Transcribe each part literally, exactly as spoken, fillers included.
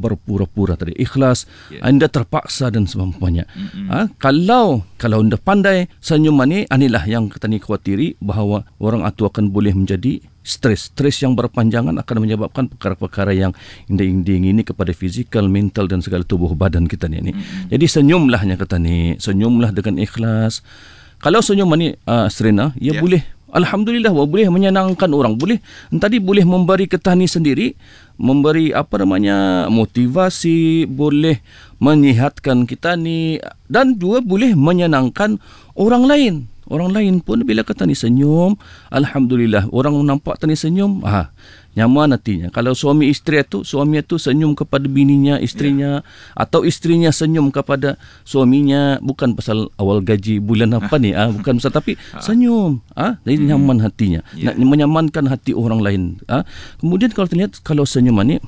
berpura-pura tadi, ikhlas, yeah. anda terpaksa dan sebagainya. Mm-hmm. Ha, kalau kalau anda pandai senyuman ni, inilah yang kita ni khawatiri bahawa orang itu akan boleh menjadi stres. Stres yang berpanjangan akan menyebabkan perkara-perkara yang inding-inding ini kepada fizikal, mental dan segala tubuh badan kita ni. Mm-hmm. Jadi senyumlahnya kata ni, senyumlah dengan ikhlas. Kalau senyuman ni uh, Serena, ia yeah. boleh, alhamdulillah, boleh menyenangkan orang, boleh tadi boleh memberi ketani sendiri, memberi apa namanya motivasi, boleh menyihatkan kita ni, dan juga boleh menyenangkan orang lain. Orang lain pun bila kata ni senyum, alhamdulillah, orang nampak tani senyum, ah nyaman hatinya. Kalau suami isteri itu, suami itu senyum kepada bininya, istrinya, yeah. atau istrinya senyum kepada suaminya, bukan pasal awal gaji bulan apa ni, ah bukan pasal, tapi senyum, ah jadi nyaman hatinya, yeah. nak menyamankan hati orang lain. Ah kemudian kalau terlihat kalau senyuman ni,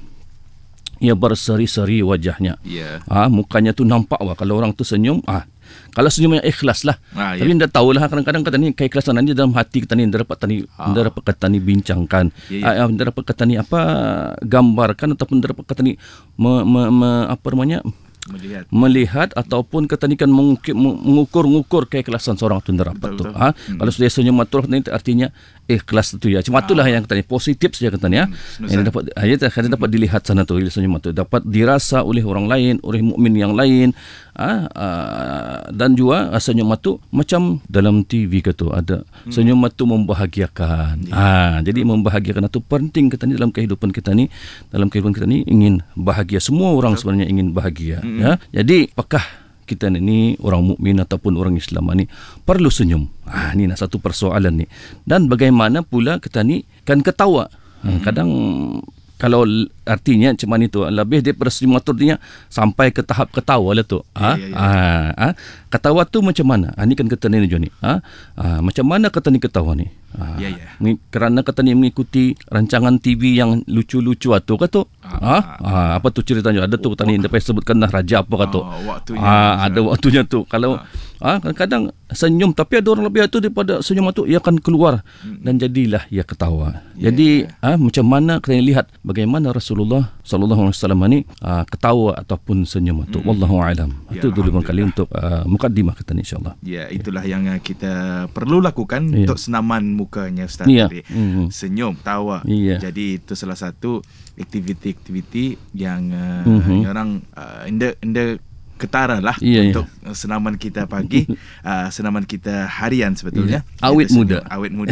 ia berseri-seri wajahnya, yeah. ah mukanya tu nampak wah kalau orang tu senyum, ah kalau senyum yang ikhlas lah. Ah, tapi anda tahu lah kadang-kadang kata ni keikhlasan ni dalam hati kita ni, anda dapat tani, ah. anda dapat kata ni bincangkan, yeah, yeah. anda dapat kata ni apa gambarkan, ataupun anda dapat kata ni me, me, me, apa namanya melihat, melihat ataupun kata ni kan mengukur-ngukur keikhlasan seorang tu anda dapat tu. Ha? Hmm. Kalau sudah senyum matur ni artinya ikhlas tu ya. Cuma itulah ah. yang kata ni positif saja kata ni ya. Hmm. Yang dapat ayat hmm. dapat dilihat sana tu senyum matur, dapat dirasa oleh orang lain, oleh mukmin yang lain. Ah, ah, dan juga senyum matu macam dalam T V kata ada hmm. senyum matu membahagiakan. Ya. Ah, jadi membahagiakan itu penting kita ni dalam kehidupan kita ni, dalam kehidupan kita ni ingin bahagia. Semua orang Betul. sebenarnya ingin bahagia. Hmm. Ya, jadi apakah kita ni orang mukmin ataupun orang Islam ni perlu senyum? Ah, ni nah satu persoalan ni. Dan bagaimana pula kita ni kan ketawa? Hmm. Kadang kalau artinya macam itu lebih daripada senyum maturnya sampai ke tahap ketawa lah tu. Ha? Ya, ya, ya. Ha? Ha? Ketawa tu macam mana? Ha, ni kan kata ni Johnny. Ha? Ha? Macam mana kata ni ketawa ni? Ha? Ya, ya. Kerana kata ni mengikuti rancangan T V yang lucu-lucu atau kata ha? Ha? Apa tu ceritanya? Ada tu kata ni dapat sebutkan dah raja apa kata. Oh, waktunya. Ha? Ada waktunya tu. Kalau ha? kadang-kadang senyum tapi ada orang lebih tu daripada senyum tu ia akan keluar hmm. dan jadilah ia ketawa. Yeah. Jadi ha? macam mana kena lihat bagaimana Rasulullah sallallahu alaihi wasallam ni uh, ketawa ataupun senyum tu. Mm. Wallahu alam. Ya, itu dulu kali untuk uh, mukadimah kita ni insya-Allah. Ya, itulah ya. yang kita perlu lakukan ya. untuk senaman mukanya Ustaz ya. tadi. Mm-hmm. Senyum, tawa. Ya. Jadi itu salah satu aktiviti-aktiviti yang uh, mm-hmm. orang uh, enda enda ketara lah yeah, untuk yeah. senaman kita pagi, uh, senaman kita harian sebetulnya. Yeah. Awet muda. Awet muda.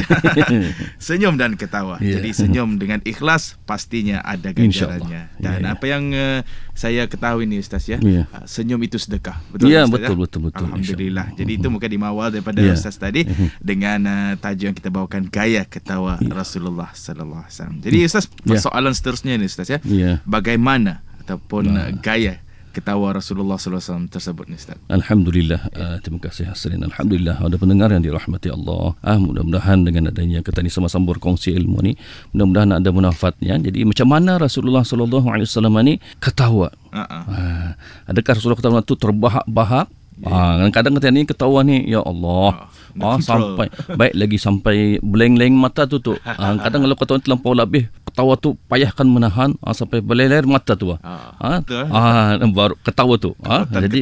Senyum dan ketawa. Yeah. Jadi senyum dengan ikhlas pastinya ada ganjarannya. Dan yeah, apa yang uh, saya ketahui ni Ustaz ya, yeah. uh, senyum itu sedekah. Betul yeah, Ustaz? Betul, ya? betul, betul. Alhamdulillah. Jadi itu mungkin dimawal daripada yeah. Ustaz tadi dengan uh, tajuk yang kita bawakan gaya ketawa yeah. Rasulullah sallallahu alaihi wasallam. Jadi Ustaz, persoalan yeah. seterusnya ni Ustaz ya. Yeah. Bagaimana ataupun nah. uh, gaya ketawa Rasulullah sallallahu alaihi wasallam tersebut ni Ustaz. Alhamdulillah. Uh, terima kasih Hasrin. Alhamdulillah ada pendengar yang dirahmati Allah. Ah mudah-mudahan dengan adanya kita ni sama-sama berkongsi ilmu ni, mudah-mudahan ada manfaatnya. Jadi macam mana Rasulullah sallallahu alaihi wasallam ni ketawa? Uh-uh. Ah, adakah Rasulullah ketawa tu terbahak-bahak? Yeah. Ah, kadang-kadang kata ni ketawa ni ya Allah. Oh, ah, sampai baik lagi sampai beleng-leng mata tu tu. Ah, kadang kalau ketawa terlampau lebih, ketawa tu payahkan menahan ah, sampai beleng-leng mata tu. Ah, ah, ah baru ketawa tu. Ah, jadi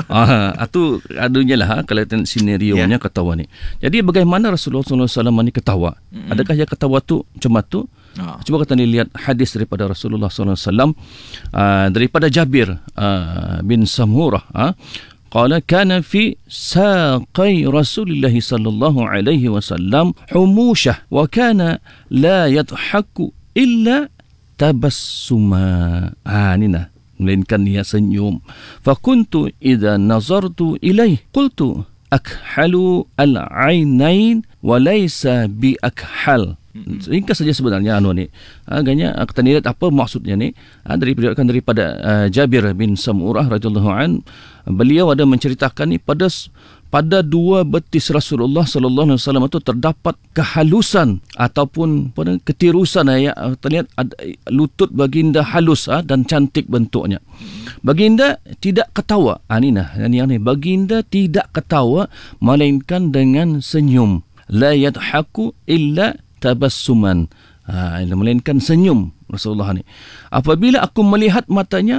ah itu adunya lah ah, kalau tengok senario-nya yeah. ketawa ni. Jadi bagaimana Rasulullah sallallahu alaihi wasallam ni ketawa? Mm-hmm. Adakah dia ketawa tu macam tu? Ah. Cuba kita ni lihat hadis daripada Rasulullah sallallahu alaihi wasallam ah, daripada Jabir ah, bin Samurah. Ah, قال كان في ساقي رسول الله صلى الله عليه وسلم حموشة وكان لا يضحك إلا تبسما آننا melainkan ia senyum. فكنت إذا نظرت إليه قلت أكحل العينين وليس بأكحل. Ringkas saja sebenarnya anu ni. Agaknya kita lihat apa maksudnya ni. Daripada daripada uh, Jabir bin Samurah radhiyallahu an, beliau ada menceritakan ni pada pada dua betis Rasulullah sallallahu alaihi wasallam itu terdapat kehalusan ataupun pada ketirusan ya. Terlihat ada, lutut baginda halus ah, dan cantik bentuknya. Baginda tidak ketawa. Ah ni nah, yang ni baginda tidak ketawa melainkan dengan senyum. La yadhaku illa tabassuman. Ha, melainkan senyum Rasulullah ni. Apabila aku melihat matanya,